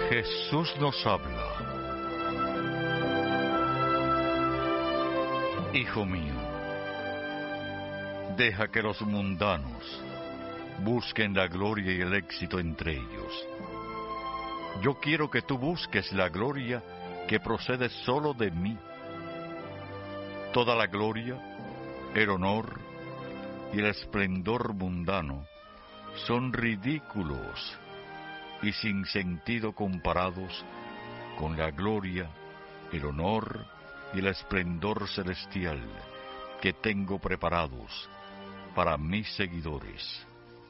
Jesús nos habla. Hijo mío, deja que los mundanos busquen la gloria y el éxito entre ellos. Yo quiero que tú busques la gloria que procede solo de mí. Toda la gloria, el honor y el esplendor mundano son ridículos y sin sentido comparados con la gloria, el honor y el esplendor celestial que tengo preparados para mis seguidores.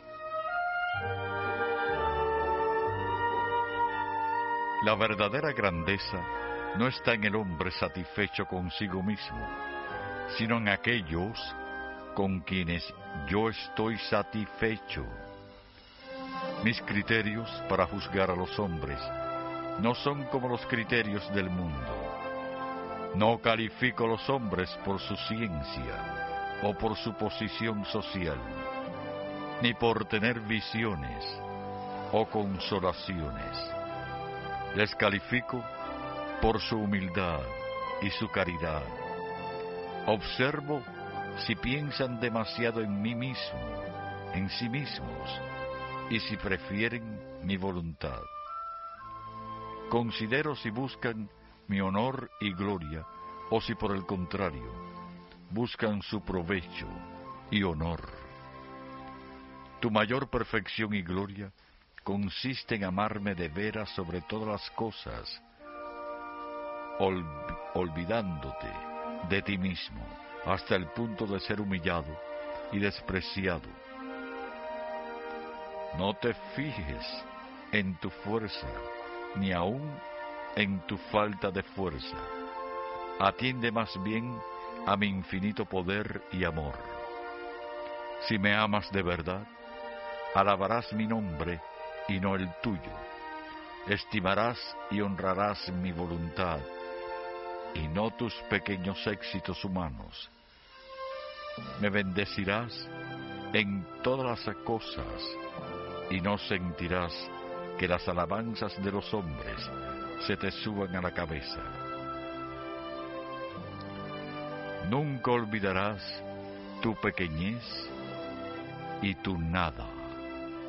La verdadera grandeza no está en el hombre satisfecho consigo mismo, sino en aquellos con quienes yo estoy satisfecho. Mis criterios para juzgar a los hombres no son como los criterios del mundo. No califico a los hombres por su ciencia o por su posición social, ni por tener visiones o consolaciones. Les califico por su humildad y su caridad. Observo si piensan demasiado en mí mismo, en sí mismos, y si prefieren mi voluntad. Considero si buscan mi honor y gloria, o si por el contrario, buscan su provecho y honor. Tu mayor perfección y gloria consiste en amarme de veras sobre todas las cosas, olvidándote de ti mismo, hasta el punto de ser humillado y despreciado. No te fijes en tu fuerza, ni aun en tu falta de fuerza. Atiende más bien a mi infinito poder y amor. Si me amas de verdad, alabarás mi nombre y no el tuyo. Estimarás y honrarás mi voluntad y no tus pequeños éxitos humanos. Me bendecirás en todas las cosas y no sentirás que las alabanzas de los hombres se te suban a la cabeza. Nunca olvidarás tu pequeñez y tu nada.